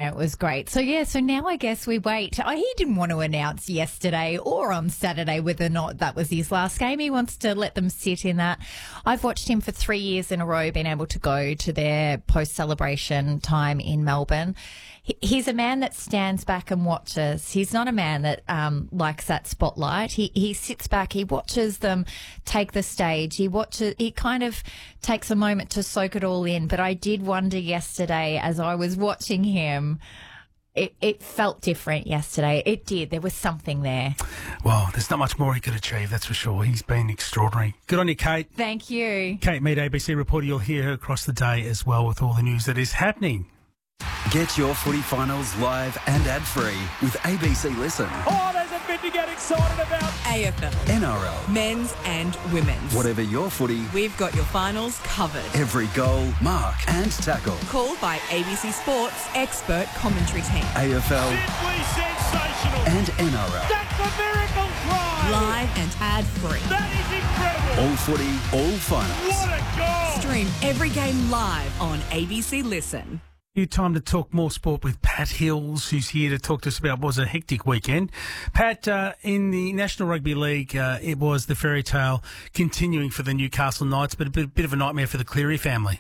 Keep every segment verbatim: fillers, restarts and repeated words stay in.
Yeah, it was great. So, yeah, so now I guess we wait. Oh, he didn't want to announce yesterday or on Saturday whether or not that was his last game. He wants to let them sit in that. I've watched him for three years in a row, been able to go to their post-celebration time in Melbourne. He, he's a man that stands back and watches. He's not a man that um, likes that spotlight. He he sits back, he watches them take the stage. He watches. He kind of takes a moment to soak it all in. But I did wonder yesterday as I was watching him, It, it felt different yesterday. It did. There was something there. Well, there's not much more he could achieve, that's for sure. He's been extraordinary. Good on you, Kate. Thank you. Kate Mead, A B C reporter. You'll hear her across the day as well with all the news that is happening. Get your footy finals live and ad-free with A B C Listen. Oh, there's a bit to get excited about. A F L, N R L, men's and women's. whatever your footy, We've got your finals covered. every goal, mark and tackle. Called by A B C Sports expert commentary team. A F L Simply sensational. and N R L. That's a miracle try. Live and ad-free. That is incredible. All footy, all finals. What a goal. Stream every game live on A B C Listen. New time to talk more sport with Pat Hills, who's here to talk to us about what was a hectic weekend. Pat, uh, in the National Rugby League, uh, it was the fairy tale continuing for the Newcastle Knights, but a bit, bit of a nightmare for the Cleary family.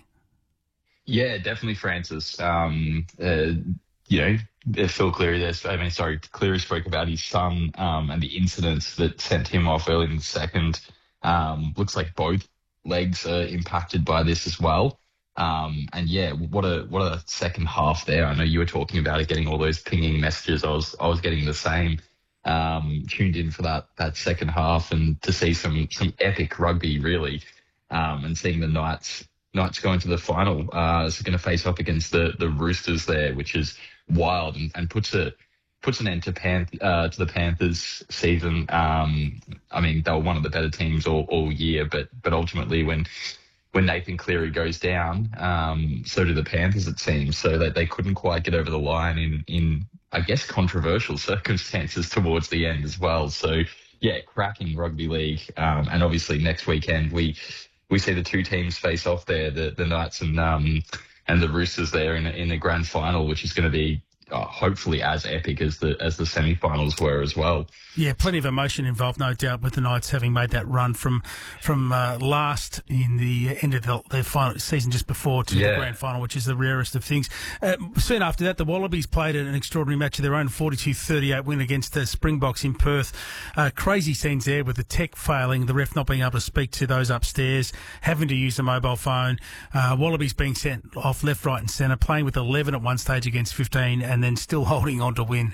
Yeah, definitely, Francis. Um, uh, you know, Phil Cleary, there's, I mean, sorry, Cleary spoke about his son um, and the incidents that sent him off early in the second. Um, looks like both legs are impacted by this as well. Um, and yeah, what a what a second half there. I know you were talking about it, getting all those pinging messages. I was I was getting the same. Um, tuned in for that that second half and to see some some epic rugby really, um, and seeing the Knights Knights going to the final. Uh, so going to face up against the the Roosters there, which is wild and, and puts a puts an end to Panth- uh, to the Panthers season. Um, I mean, they were one of the better teams all, all year, but but ultimately when when Nathan Cleary goes down, um, so do the Panthers, it seems, so that they couldn't quite get over the line in, in, I guess, controversial circumstances towards the end as well. So, yeah, cracking rugby league. Um, and obviously next weekend we we see the two teams face off there, the, the Knights and um, and the Roosters there in a, in a grand final, which is going to be uh, hopefully as epic as the as the semi-finals were as well. Yeah, plenty of emotion involved, no doubt, with the Knights having made that run from from uh, last in the end of the, the final season just before to Yeah. the grand final, which is the rarest of things. Uh, soon after that, the Wallabies played an extraordinary match of their own, forty-two thirty-eight win against the Springboks in Perth. Uh, crazy scenes there with the tech failing, the ref not being able to speak to those upstairs, having to use the mobile phone, uh, Wallabies being sent off left, right and centre, playing with eleven at one stage against fifteen and then still holding on to win.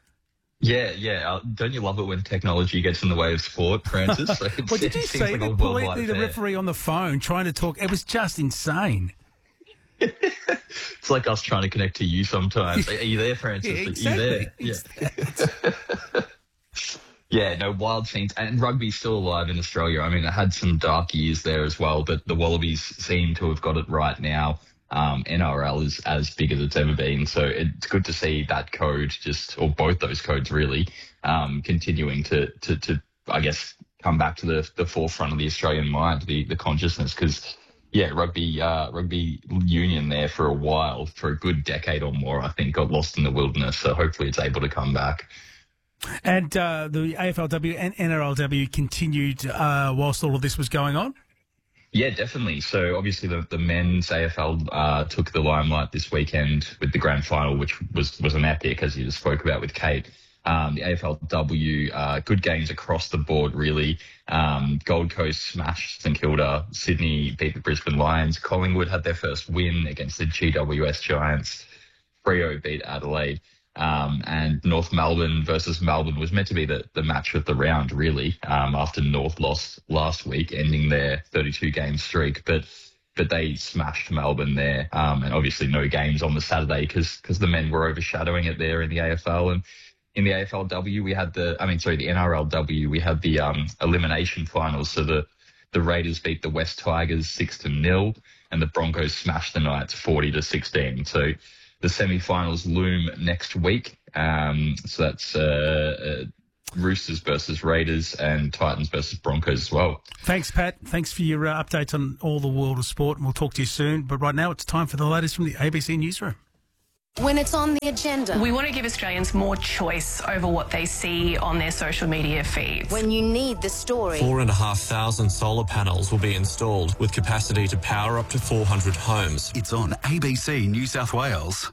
Yeah, yeah. Uh, don't you love it when technology gets in the way of sport, Francis? Like, it Well, did you seems see like a the worldwide politely the affair. referee on the phone trying to talk? It was just insane. It's like us trying to connect to you sometimes. Are you there, Francis? Yeah, Are you there? Yeah. Yeah, no, wild scenes. And rugby's still alive in Australia. I mean, it had some dark years there as well, but the Wallabies seem to have got it right now. Um, N R L is as big as it's ever been. So it's good to see that code just, or both those codes really, um, continuing to, to, to, I guess, come back to the, the forefront of the Australian mind, the, the consciousness. Because, yeah, rugby, uh, rugby union there for a while, for a good decade or more, I think, got lost in the wilderness. So hopefully it's able to come back. And uh, the A F L W and N R L W continued uh, whilst all of this was going on? Yeah, definitely. So obviously the, the men's A F L uh, took the limelight this weekend with the grand final, which was, was an epic, as you just spoke about with Kate. Um, the A F L W, uh, good games across the board, really. Um, Gold Coast smashed St Kilda. Sydney beat the Brisbane Lions. Collingwood had their first win against the G W S Giants. Freo beat Adelaide. Um, and North Melbourne versus Melbourne was meant to be the, the match of the round, really, um, after North lost last week, ending their thirty-two game streak. But but they smashed Melbourne there. Um, and obviously no games on the Saturday because because the men were overshadowing it there in the A F L. And in the A F L W, we had the, I mean, sorry, the N R L W, we had the um, elimination finals. So the, the Raiders beat the West Tigers six to nil, and the Broncos smashed the Knights forty to sixteen. So the semi-finals loom next week. Um, so that's uh, uh, Roosters versus Raiders and Titans versus Broncos as well. Thanks, Pat. Thanks for your uh, updates on all the world of sport, and we'll talk to you soon. But right now it's time for the latest from the A B C Newsroom. when it's on the agenda. We want to give Australians more choice over what they see on their social media feeds. When you need the story. Four and a half thousand solar panels will be installed with capacity to power up to four hundred homes. It's on A B C New South Wales.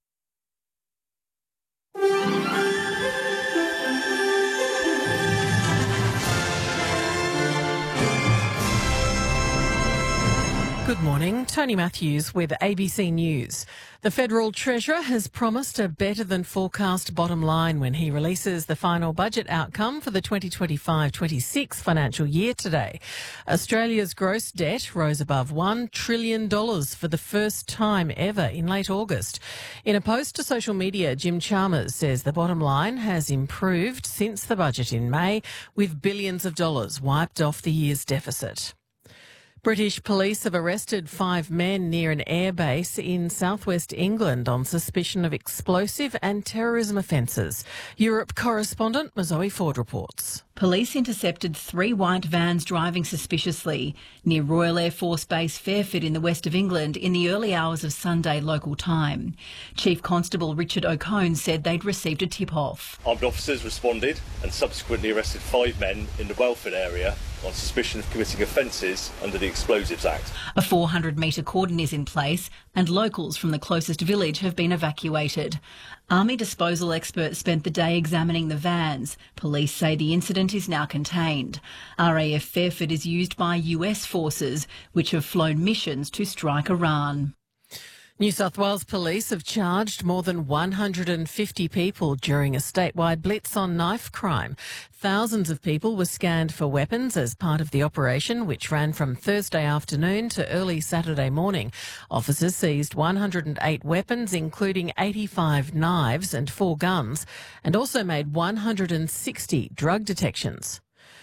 Good morning, Tony Matthews with A B C News. The Federal Treasurer has promised a better than forecast bottom line when he releases the final budget outcome for the twenty twenty-five twenty-six financial year today. Australia's gross debt rose above one trillion dollars for the first time ever in late August. In a post to social media, Jim Chalmers says the bottom line has improved since the budget in May, with billions of dollars wiped off the year's deficit. British police have arrested five men near an airbase in southwest England on suspicion of explosive and terrorism offences. Europe correspondent Mazoe Ford reports. Police intercepted three white vans driving suspiciously near Royal Air Force Base Fairford in the west of England in the early hours of Sunday local time. Chief Constable Richard O'Cone said they'd received a tip-off. Armed officers responded and subsequently arrested five men in the Welford area on suspicion of committing offences under the Explosives Act. A four hundred metre cordon is in place and locals from the closest village have been evacuated. Army disposal experts spent the day examining the vans. Police say the incident is now contained. R A F Fairford is used by U S forces, which have flown missions to strike Iran. New South Wales Police have charged more than one hundred fifty people during a statewide blitz on knife crime. Thousands of people were scanned for weapons as part of the operation, which ran from Thursday afternoon to early Saturday morning. Officers seized one hundred eight weapons, including eighty-five knives and four guns, and also made one hundred sixty drug detections.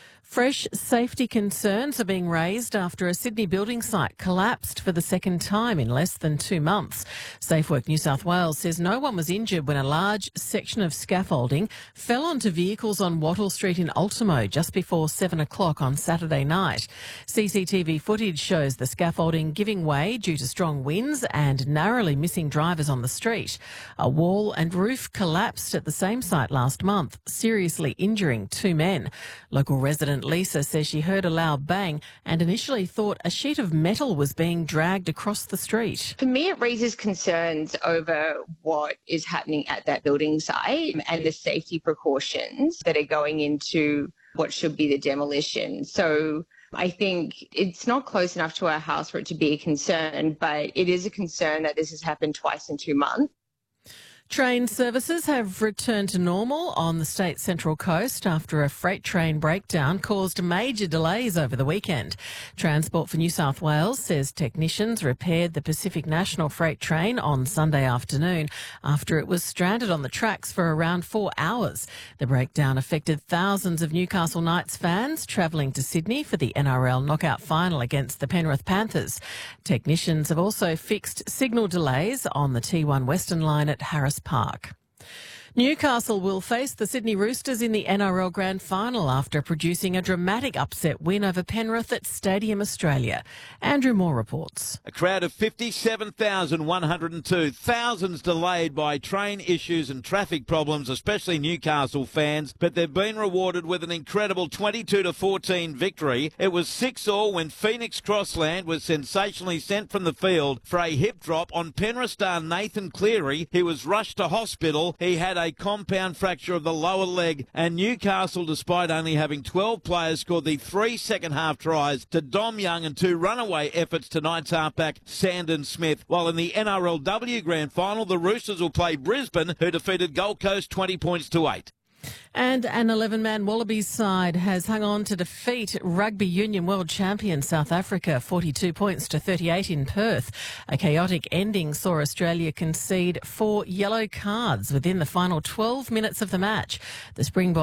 Fresh safety concerns are being raised after a Sydney building site collapsed for the second time in less than two months. SafeWork New South Wales says no one was injured when a large section of scaffolding fell onto vehicles on Wattle Street in Ultimo just before seven o'clock on Saturday night. C C T V footage shows the scaffolding giving way due to strong winds and narrowly missing drivers on the street. A wall and roof collapsed at the same site last month, seriously injuring two men. Local resident Lisa says she heard a loud bang and initially thought a sheet of metal was being dragged across the street. For me, it raises concerns over what is happening at that building site and the safety precautions that are going into what should be the demolition. So I think it's not close enough to our house for it to be a concern, but it is a concern that this has happened twice in two months. Train services have returned to normal on the state's central coast after a freight train breakdown caused major delays over the weekend. Transport for New South Wales says technicians repaired the Pacific National freight train on Sunday afternoon after it was stranded on the tracks for around four hours. The breakdown affected thousands of Newcastle Knights fans travelling to Sydney for the N R L knockout final against the Penrith Panthers. Technicians have also fixed signal delays on the T one Western line at Harris Park. Newcastle will face the Sydney Roosters in the N R L Grand Final after producing a dramatic upset win over Penrith at Stadium Australia. Andrew Moore reports. A crowd of fifty-seven thousand one hundred two, thousands delayed by train issues and traffic problems, especially Newcastle fans, but they've been rewarded with an incredible twenty-two to fourteen victory. It was six all when Phoenix Crossland was sensationally sent from the field for a hip drop on Penrith star Nathan Cleary. He was rushed to hospital. He had a compound fracture of the lower leg, and Newcastle, despite only having twelve players, scored the three second-half tries to Dom Young and two runaway efforts to Knights halfback Sandon Smith. While in the N R L W Grand Final, the Roosters will play Brisbane, who defeated Gold Coast twenty points to eight. And an eleven-man Wallabies side has hung on to defeat Rugby Union World Champion South Africa forty-two points to thirty-eight in Perth. A chaotic ending saw Australia concede four yellow cards within the final twelve minutes of the match. The Springboks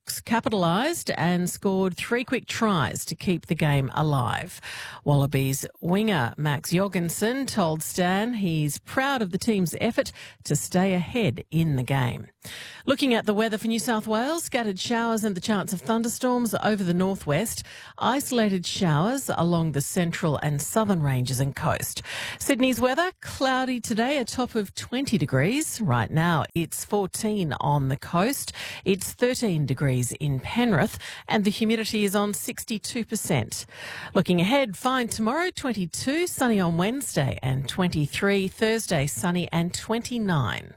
Springboks capitalised and scored three quick tries to keep the game alive. Wallabies winger Max Jorgensen told Stan he's proud of the team's effort to stay ahead in the game. Looking at the weather for New South Wales, scattered showers and the chance of thunderstorms over the northwest, isolated showers along the central and southern ranges and coast. Sydney's weather, cloudy today, a top of twenty degrees. Right now it's fourteen on the coast, it's thirteen degrees in Penrith, and the humidity is on sixty-two percent. Looking ahead, fine tomorrow, twenty-two, sunny on Wednesday, and twenty-three, Thursday, sunny and twenty-nine.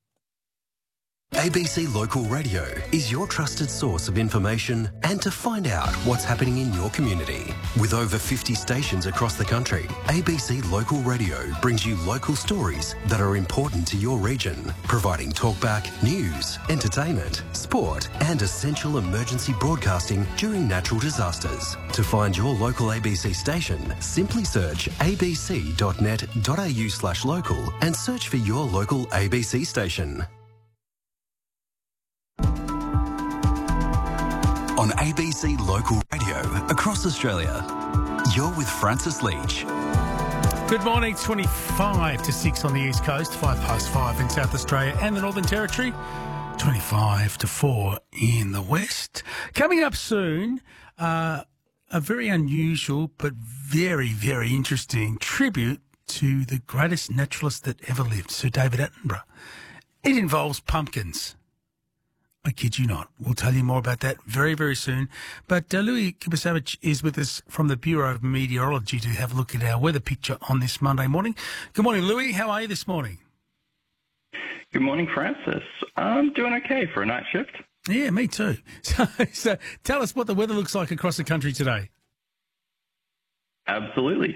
A B C Local Radio is your trusted source of information and to find out what's happening in your community. With over fifty stations across the country, A B C Local Radio brings you local stories that are important to your region, providing talkback, news, entertainment, sport and essential emergency broadcasting during natural disasters. To find your local A B C station, simply search abc.net.au slash local and search for your local A B C station. On A B C Local Radio across Australia, you're with Francis Leach. Good morning, twenty-five to six on the East Coast, five past five in South Australia and the Northern Territory, twenty-five to four in the West. Coming up soon, uh, a very unusual but very, very interesting tribute to the greatest naturalist that ever lived, Sir David Attenborough. It involves pumpkins. I kid you not. We'll tell you more about that very, very soon. But uh, Louis Kubasevich is with us from the Bureau of Meteorology to have a look at our weather picture on this Monday morning. Good morning, Louis. How are you this morning? Good morning, Francis. I'm doing okay for a night shift. Yeah, me too. So, so tell us what the weather looks like across the country today. Absolutely.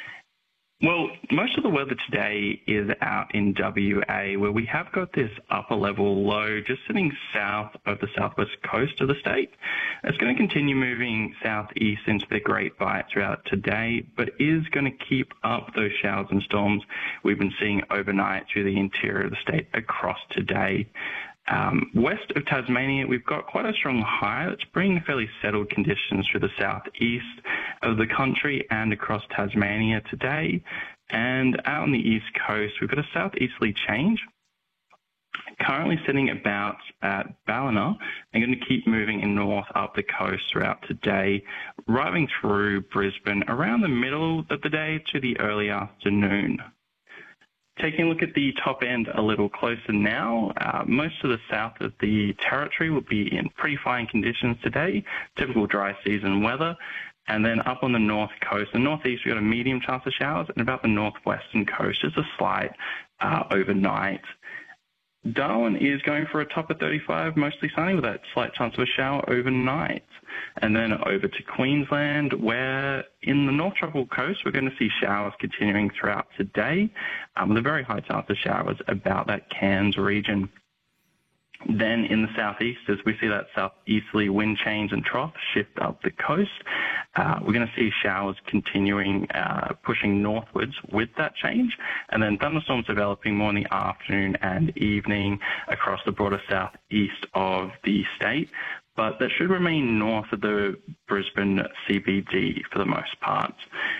Well, most of the weather today is out in W A, where we have got this upper level low just sitting south of the southwest coast of the state. It's going to continue moving southeast into the Great Bight throughout today, but is going to keep up those showers and storms we've been seeing overnight through the interior of the state across today. Um, west of Tasmania, we've got quite a strong high that's bringing fairly settled conditions through the southeast of the country and across Tasmania today. And out on the east coast, we've got a southeasterly change, currently sitting about at Ballina and going to keep moving in north up the coast throughout today, arriving through Brisbane around the middle of the day to the early afternoon. Taking a look at the top end a little closer now, uh, most of the south of the territory will be in pretty fine conditions today, typical dry season weather. And then up on the north coast, the northeast, we've got a medium chance of showers, and about the northwestern coast, just a slight uh, overnight. Darwin is going for a top of thirty-five, mostly sunny with that slight chance of a shower overnight. And then over to Queensland, where in the North Tropical Coast, we're going to see showers continuing throughout today, um, with a very high chance of showers about that Cairns region. Then in the southeast, as we see that southeasterly wind change and trough shift up the coast, uh, we're going to see showers continuing, uh, pushing northwards with that change, and then thunderstorms developing more in the afternoon and evening across the broader southeast of the state. But that should remain north of the Brisbane C B D for the most part.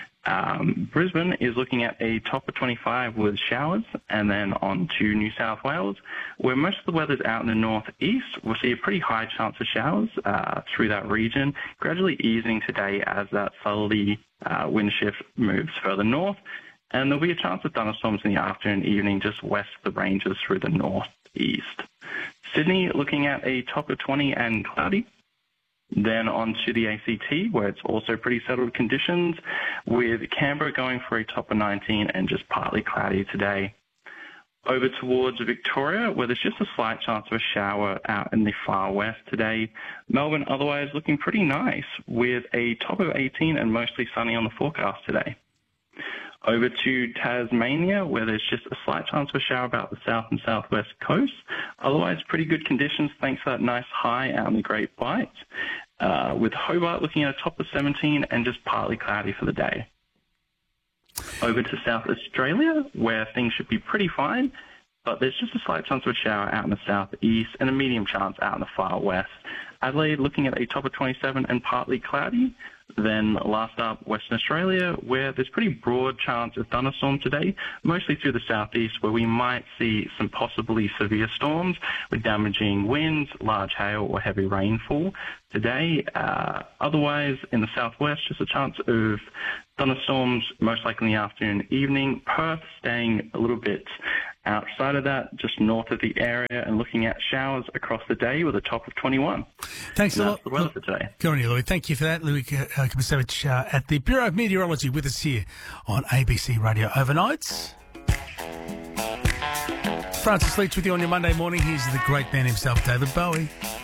Um, Brisbane is looking at a top of twenty-five with showers, and then on to New South Wales, where most of the weather's out in the northeast. We'll see a pretty high chance of showers uh, through that region, gradually easing today as that southerly uh, wind shift moves further north, and there'll be a chance of thunderstorms in the afternoon and evening just west of the ranges through the northeast. Sydney looking at a top of twenty and cloudy. Then on to the A C T, where it's also pretty settled conditions, with Canberra going for a top of nineteen and just partly cloudy today. Over towards Victoria, where there's just a slight chance of a shower out in the far west today. Melbourne otherwise looking pretty nice, with a top of eighteen and mostly sunny on the forecast today. Over to Tasmania, where there's just a slight chance of a shower about the south and southwest coast. Otherwise, pretty good conditions thanks to that nice high out in the Great Bight. Uh, with Hobart looking at a top of seventeen and just partly cloudy for the day. Over to South Australia, where things should be pretty fine, but there's just a slight chance of a shower out in the southeast and a medium chance out in the far west. Adelaide looking at a top of twenty-seven and partly cloudy. Then last up, Western Australia, where there's pretty broad chance of thunderstorm today, mostly through the southeast, where we might see some possibly severe storms with damaging winds, large hail or heavy rainfall today. Uh, otherwise, in the southwest, just a chance of thunderstorms, most likely in the afternoon and evening. Perth staying a little bit outside of that, just north of the area, and looking at showers across the day with a top of twenty-one. Thanks and a that's lot. the weather for today. Good on you, Louis. Thank you for that. Louis uh, Kubasevich uh, at the Bureau of Meteorology with us here on A B C Radio Overnights. Francis Leach with you on your Monday morning. Here's the great man himself, David Bowie.